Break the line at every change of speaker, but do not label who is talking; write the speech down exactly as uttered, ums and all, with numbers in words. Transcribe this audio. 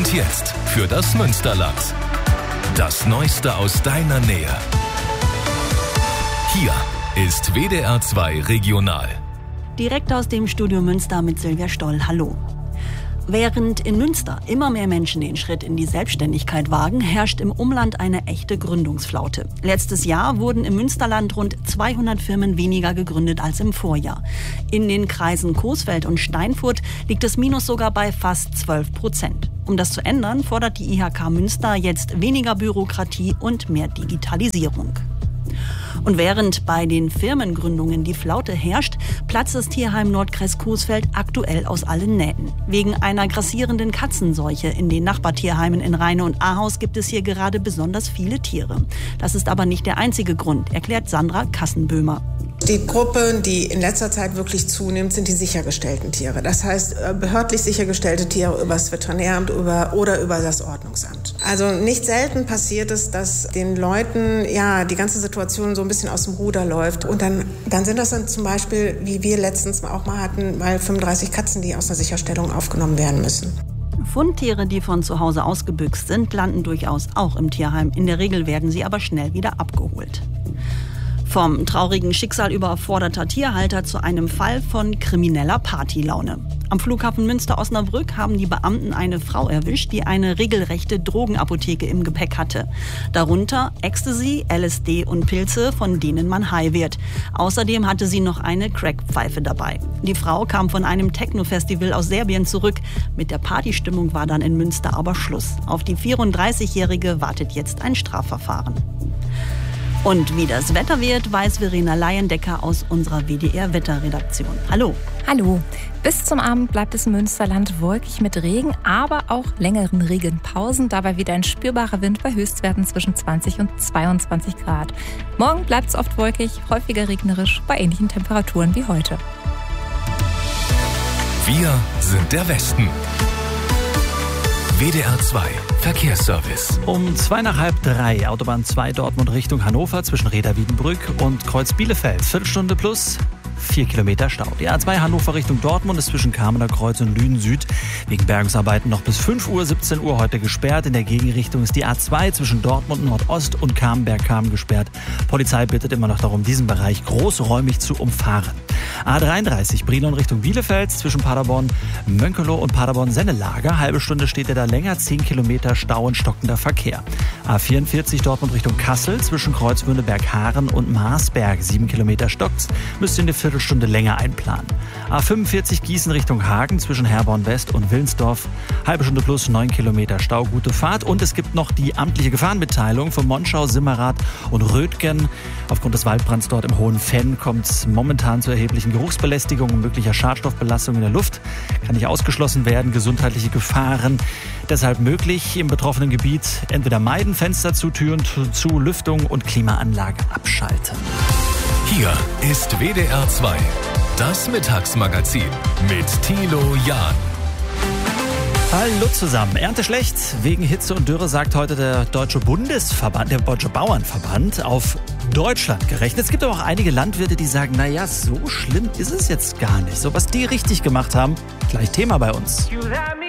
Und jetzt für das Münsterland. Das Neueste aus deiner Nähe. Hier ist W D R zwei Regional.
Direkt aus dem Studio Münster mit Silvia Stoll. Hallo. Während in Münster immer mehr Menschen den Schritt in die Selbstständigkeit wagen, herrscht im Umland eine echte Gründungsflaute. Letztes Jahr wurden im Münsterland rund zweihundert Firmen weniger gegründet als im Vorjahr. In den Kreisen Coesfeld und Steinfurt liegt das Minus sogar bei fast zwölf Prozent. Um das zu ändern, fordert die I H K Münster jetzt weniger Bürokratie und mehr Digitalisierung. Und während bei den Firmengründungen die Flaute herrscht, platzt das Tierheim Nordkreis Coesfeld aktuell aus allen Nähten. Wegen einer grassierenden Katzenseuche in den Nachbartierheimen in Rheine und Ahaus gibt es hier gerade besonders viele Tiere. Das ist aber nicht der einzige Grund, erklärt Sandra Kassenböhmer.
Die Gruppe, die in letzter Zeit wirklich zunimmt, sind die sichergestellten Tiere. Das heißt, behördlich sichergestellte Tiere über das Veterinäramt über, oder über das Ordnungsamt. Also nicht selten passiert es, dass den Leuten ja die ganze Situation so ein bisschen aus dem Ruder läuft. Und dann, dann sind das dann zum Beispiel, wie wir letztens auch mal hatten, mal fünfunddreißig Katzen, die aus einer Sicherstellung aufgenommen werden müssen.
Fundtiere, die von zu Hause ausgebüxt sind, landen durchaus auch im Tierheim. In der Regel werden sie aber schnell wieder abgeholt. Vom traurigen Schicksal überforderter Tierhalter zu einem Fall von krimineller Partylaune. Am Flughafen Münster-Osnabrück haben die Beamten eine Frau erwischt, die eine regelrechte Drogenapotheke im Gepäck hatte. Darunter Ecstasy, L S D und Pilze, von denen man high wird. Außerdem hatte sie noch eine Crackpfeife dabei. Die Frau kam von einem Techno-Festival aus Serbien zurück. Mit der Partystimmung war dann in Münster aber Schluss. Auf die vierunddreißigjährige wartet jetzt ein Strafverfahren. Und wie das Wetter wird, weiß Verena Leyendecker aus unserer W D R-Wetterredaktion. Hallo.
Hallo. Bis zum Abend bleibt es im Münsterland wolkig mit Regen, aber auch längeren Regenpausen. Dabei wieder ein spürbarer Wind bei Höchstwerten zwischen zwanzig und zweiundzwanzig Grad. Morgen bleibt es oft wolkig, häufiger regnerisch, bei ähnlichen Temperaturen wie heute.
Wir sind der Westen. W D R zwei Verkehrsservice.
Um zwei nach halb drei, Autobahn zwei Dortmund Richtung Hannover zwischen Reda-Wiedenbrück und Kreuz Bielefeld. Viertelstunde plus vier Kilometer Stau. Die A zwei Hannover Richtung Dortmund ist zwischen Kamener Kreuz und Lünen Süd wegen Bergungsarbeiten noch bis fünf Uhr, siebzehn Uhr heute gesperrt. In der Gegenrichtung ist die A zwei zwischen Dortmund Nordost und Kamenberg-Kamen gesperrt. Polizei bittet immer noch darum, diesen Bereich großräumig zu umfahren. A dreiunddreißig Brilon Richtung Bielefeld zwischen Paderborn Mönckeloh und Paderborn Sennelager. Halbe Stunde steht er da länger, zehn Kilometer Stau und stockender Verkehr. A vierundvierzig Dortmund Richtung Kassel zwischen Kreuzmünde-Berghaaren und Marsberg. sieben Kilometer stockt's, müsst ihr eine Viertelstunde länger einplanen. A fünfundvierzig Gießen Richtung Hagen zwischen Herborn West und Willensdorf. Halbe Stunde plus neun Kilometer Stau, gute Fahrt. Und es gibt noch die amtliche Gefahrenmitteilung von Monschau, Simmerath und Rötgen. Aufgrund des Waldbrands dort im Hohen Fenn kommt es momentan zu erheblichen Geruchsbelästigung und möglicher Schadstoffbelastung in der Luft. Kann nicht ausgeschlossen werden, gesundheitliche Gefahren. Deshalb möglich im betroffenen Gebiet entweder meiden, Fenster zu, Türen zu, Lüftung und Klimaanlage abschalten.
Hier ist W D R zwei, das Mittagsmagazin mit Thilo Jahn.
Hallo zusammen. Ernte schlecht wegen Hitze und Dürre, sagt heute der Deutsche Bundesverband, der Deutsche Bauernverband, auf Deutschland gerechnet. Es gibt aber auch einige Landwirte, die sagen, naja, so schlimm ist es jetzt gar nicht. So was die richtig gemacht haben, gleich Thema bei uns.